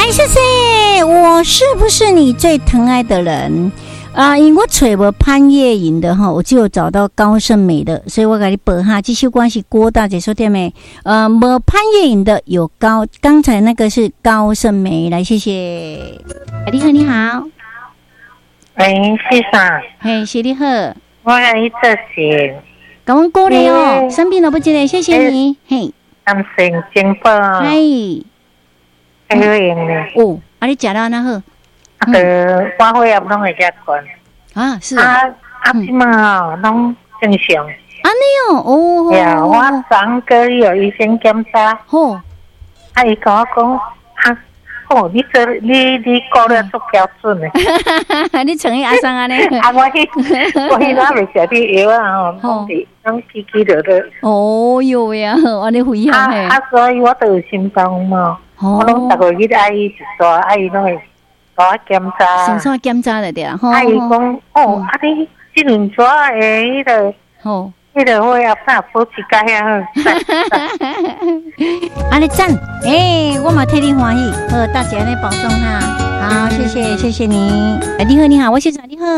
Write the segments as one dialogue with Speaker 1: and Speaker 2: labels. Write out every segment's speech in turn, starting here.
Speaker 1: 谢谢，我是不是你最疼爱的人？因为我找无潘越云的哈，我只有找到高胜美的，所以我给你报哈。这首歌是郭大姐说的没？无潘越云的有刚才那个是高胜美，来谢谢。你好，你好。
Speaker 2: 喂，是啥？
Speaker 1: 嘿，是你好。
Speaker 2: 我来这是。
Speaker 1: 甲阮鼓励哦，生病了不记得，谢谢你。嘿，
Speaker 2: 感谢金宝。
Speaker 1: 嗨。
Speaker 2: 还有用呢。
Speaker 1: 哦，你食了那好？
Speaker 2: 我会也拢会食惯。
Speaker 1: 啊，是
Speaker 2: 即嘛拢正常。
Speaker 1: 安尼哦，
Speaker 2: 呀，我上个有医生检查。
Speaker 1: 好。
Speaker 2: 伊跟我讲，你讲了足标准的。
Speaker 1: 你成伊阿桑安尼？
Speaker 2: 我那未食啲药啊，拢奇奇的。
Speaker 1: 哦哟呀，安尼危险嘿。
Speaker 2: 所以我都有心脏嘛。我拢逐个月爱伊一刷，爱伊拢会。我检查，
Speaker 1: 先算检查了对啦。
Speaker 2: 阿姨讲，你这轮抓迄个，迄个我要啥保持介遐好。
Speaker 1: 安尼赞，我嘛替你欢喜。好，大姐来保重哈。好，谢谢，谢谢你。你好，你好，我是你好。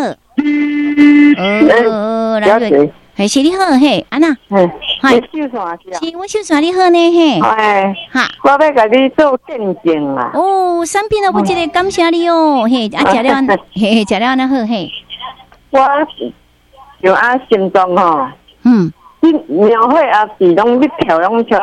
Speaker 1: 来个，是你好嘿，安娜。是我秀山你好呢嘿。
Speaker 3: 哈，我要甲你做见证啦。
Speaker 1: 哦，产品都不记得，感谢你哦，嘿，食了，嘿，食了那好嘿。
Speaker 3: 我有心脏吼，你庙会是拢你漂亮超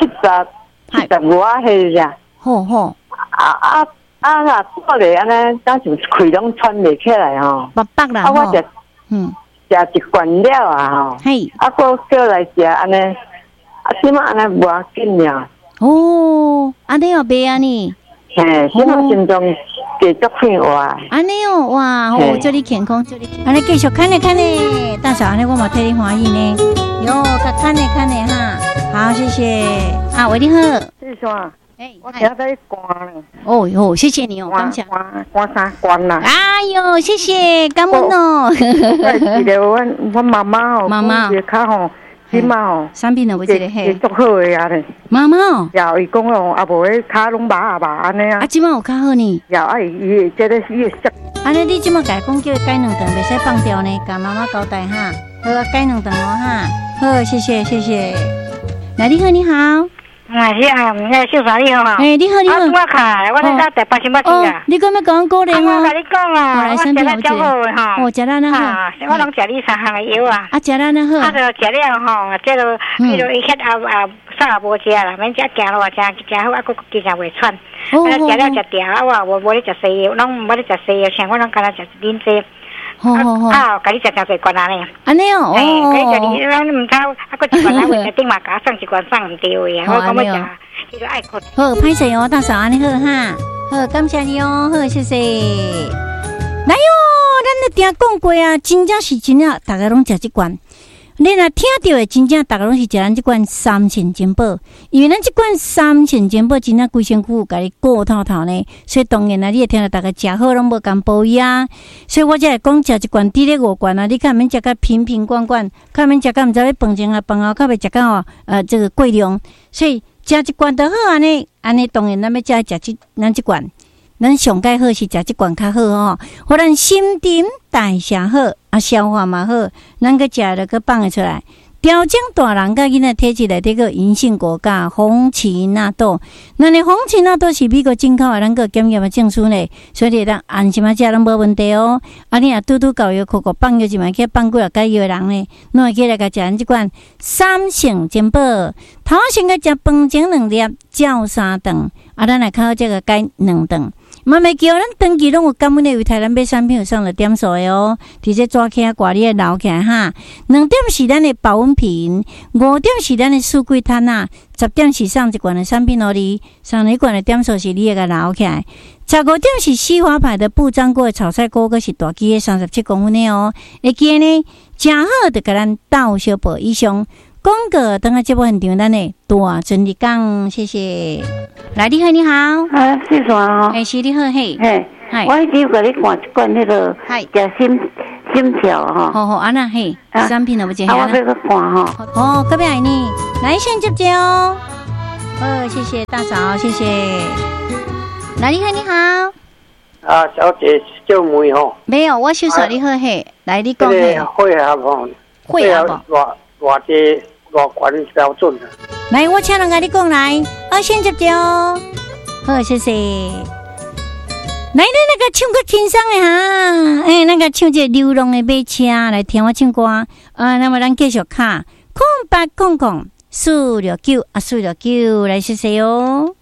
Speaker 3: 75啊迄只。
Speaker 1: 好。
Speaker 3: 啦，做咧安尼，当时开拢喘袂起来吼。
Speaker 1: 白啦。
Speaker 3: 我食一罐了吼。
Speaker 1: 嘿。
Speaker 3: 我叫来食安尼。即马安尼无要紧了。
Speaker 1: 哦，安尼哦，袂安尼。
Speaker 3: 即马心脏继续变活。
Speaker 1: 安尼哦，哇，祝你健康，安尼继续看咧，大嫂，安尼我嘛替你欢喜呢。哟，看咧哈，好，谢谢。喂，你好。
Speaker 3: 是啥？我听在关呢。
Speaker 1: 哦，谢谢你哦，感谢。
Speaker 3: 关啥关啦？
Speaker 1: 哎呦，谢谢，感恩哦。
Speaker 3: 记得我妈妈哦，
Speaker 1: 妈妈
Speaker 3: 较吼。即马哦，
Speaker 1: 产品都不记得嘿，
Speaker 3: 足好诶啊咧。
Speaker 1: 妈妈哦，
Speaker 3: 伊讲哦，啊无迄骹拢麻安尼啊。
Speaker 1: 即马有较好呢。
Speaker 3: 伊这个伊会
Speaker 1: 安尼你即马甲伊讲叫伊改两顿，袂使放掉呢，甲妈妈交代哈。好，改两顿哦哈。好，谢谢。来，你好，你好。
Speaker 2: 秀华你好嘛？
Speaker 1: 你好。
Speaker 2: 我卡，我在台北新北市啊。
Speaker 1: 你敢要讲鼓励我？
Speaker 2: 我甲你讲啊，我食了足好诶吼。
Speaker 1: 食了那好。
Speaker 2: 我拢食你3项诶药啊。
Speaker 1: 食了那好。
Speaker 2: 就食了吼，这个迄啥也无食啦，免食行路真好，还佫经常袂喘。食了食掉，我无咧食西药，拢无咧食西药，像我拢干那食啉济。
Speaker 1: 好，
Speaker 2: 甲你食诚侪罐安尼。
Speaker 1: 安尼哦，
Speaker 2: 甲你食你，毋抄，佫一罐来回顶嘛，甲送一罐送毋对诶啊，我讲要食，迄个爱困。
Speaker 1: 好，歹势哦，大嫂安尼好哈，好，感谢你哦，好，谢谢。来哟，咱咧定讲过啊，真正是真正，大家拢食这罐。你若听到的真正，大家拢是食咱这罐3千金宝，因为咱这罐3千金宝真正规身躯甲你顾透透呢，所以当然啦，你会听到大家食好拢无共保伊啊，所以我才会讲食一罐滴咧5罐啊，你看免食甲瓶罐，看免食甲毋知要饭前啊饭后，较袂食甲这个过量，所以食一罐就好安尼当然咱要食咱这罐。咱上介好是食这罐较好吼，互咱新陈代谢好，消化嘛好，咱个食了个放会出来。调整大人甲囡仔体质内底个银杏果甲红荠纳豆，咱的红荠纳豆是美国进口的，咱个检验的证书呢，所以咱安心食拢无问题哦。你若拄搞药酷放药一摆去放几啊解药的人呢，拢会起来甲食咱即罐3成金宝，头先甲食饭前2粒，照3顿，咱来靠这个解2顿。慢慢叫咱长期拢有感恩的为台湾买产品有上了点数的哦，直接抓起来挂你的留起来哈。2点是咱的保温瓶，5点是咱的四季摊啊，10点是上一罐的产品哦哩，上一罐的点数是你的个留起来。15点是西华牌的不粘锅的炒菜锅，个是大机的37公分的哦。会记呢，正好就甲咱倒小宝以上。广告等下节目现场，咱的大顺利讲，谢谢。来，你好，你好。
Speaker 3: 是啥哦？
Speaker 1: 是你好，嘿。
Speaker 3: 我已经甲你看一罐那个，食心条哈。
Speaker 1: 好，安那嘿，产品都不见。
Speaker 3: 我要个看哈。
Speaker 1: 隔壁爱你，来先接哦。谢谢大嫂，谢谢。 来，你好，你好。
Speaker 4: 小姐叫梅吼。
Speaker 1: 没有，我小嫂你好嘿。来，你讲嘿。
Speaker 4: 会合吼。
Speaker 1: 会合不？
Speaker 4: 偌低偌悬标准啊。
Speaker 1: 来，我请人甲你讲来，先接着哦。好，谢谢。来，咱那个唱歌轻松的哈，那个唱这流浪的马车来听我唱歌。那么咱继续卡，0800469469来，谢谢哦。